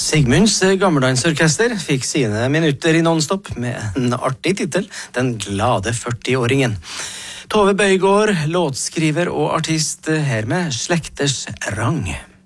Sigmunds gammeldansorkester fikk sine minutter i Nonstop med en artig titel, Den glade 40-åringen. Tove Bøygård, låtskriver og artist, her med Slekters rang.